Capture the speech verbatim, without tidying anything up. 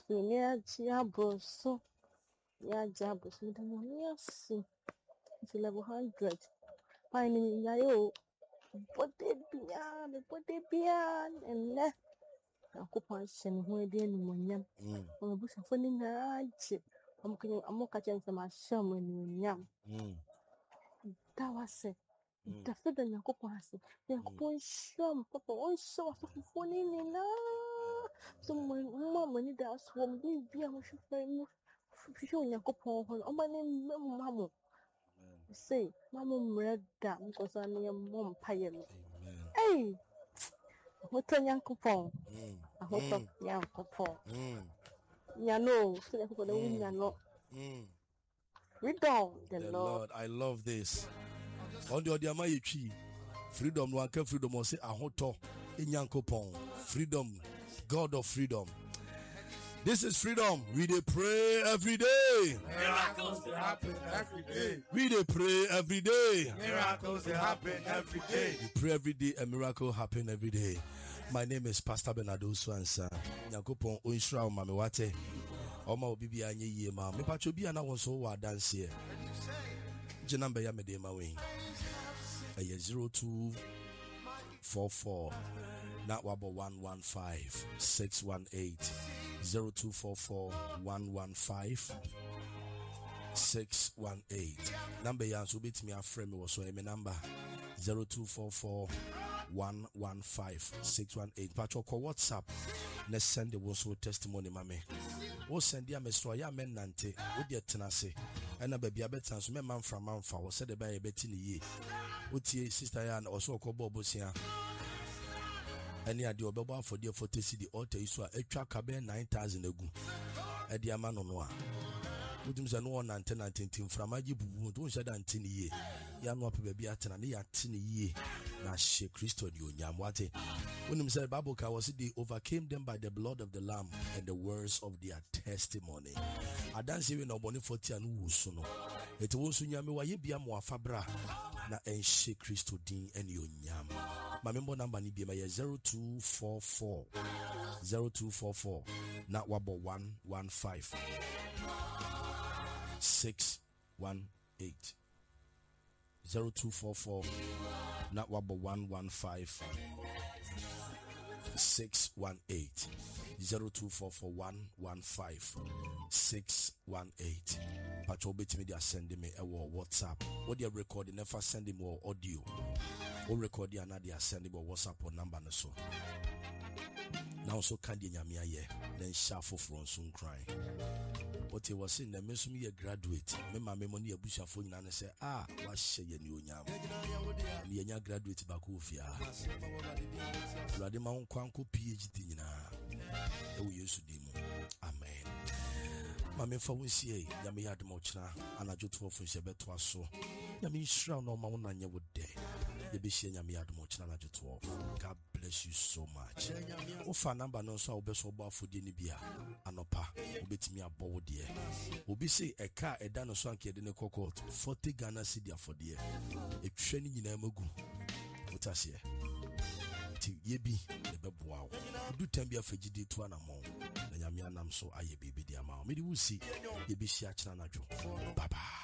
Finia Jiaboso, Ya Jabos, yes, it's level hundred. Finding Yayo, what they beyond, what they beyond, and left. Occupation where they know yam. On the bush of funding a chip. I'm going to mock at my sham when you yam. That was it. The figure in your coupons, the coupon sham, papa, all so of funny in someone, mamma, need us won't be a much frame. Showing your coupon on my name, mamma. Say, mamma, red down because I am mom pie. Hey, what a young coupon. I hope young coupon. Yano, so for the win, Yano. Freedom, the Lord. I love this. On the other my tree. Freedom, one can freedom or say a hoto in Yankopon. Freedom, God of freedom. This is freedom. We dey pray every day. Miracles they happen every day. We dey pray every day. Miracles they happen every day. We pray every day. A miracle happen every day. My name is Pastor Bernardo Swansa. Yankopon Unshrao Mamewate. Oma obibi anye ye ma. Me pacho bi ana wonso wa dance here. Je number ya me de ma we. Aye zero two four four not wabo one one five six one eight zero two four four one one five six one eight. Number ya so bit me a frame was so me number zero two four four one one five six one eight. Pacho call WhatsApp. Let's send the was testimony mame. Wo send ya mesro ya men nante wo de tenase. Ena baby abetan so me man from man fa wo said the baby beti ni ye. Utie sister ya na oso okobo bosia. Any ade obebo for the forty C D altar iso a etwa kabe nine thousand egu. E de ama no no a. Utim se no one nante nante framaji bubu to nse da nte ni ye. Ya no ape baby atena ne ya te ni ye. Na she Christo di onyam wate. Unim se Bible ka was they overcame them by the blood of the lamb and the words of their testimony. Adanse we no boni forty anu wusu no. Eti wo so nyame wa ye bia mo afabra na enhye Christo din ene onyam. Ma membo number ni bia ma ye zero two four four zero two four four na wabo one one five six one eight zero two four four na wabo one one five six one eight zero two four four one one five six one eight. Patrol bit me they send me a WhatsApp. What they recording never send him more audio. Or record the another send him WhatsApp or number no so. Now so can the nyamia ye then shuffle from soon crying. What he was saying, the mesum ye graduate. Me ma me money a busha phone and say, ah, what she ye new nyam. Me nya graduate back ofia. Radima on kwanko PhD na. E we yesu demo. Amen. Ma me fa wonsie ya me yad mo chira anajo twelve nse beto aso. Ya me shira no ma wona nye wo de. Ye be shia nya me yad mo chira anajo twelve. God bless you so much. Ofa number no so obeso bo afodie ni bia anopa obetimi abowo de. Obi say a car e da no so anke de ne kokot forty Ghana cedi afodie. Etwe ni nyina magu. Utase. Ti ye bi e beboa wo. Du tambia fagidi to anamo. Na nyame anam so aye bibi dia ma. Me di wusi ye bi hia kira najo. Baba.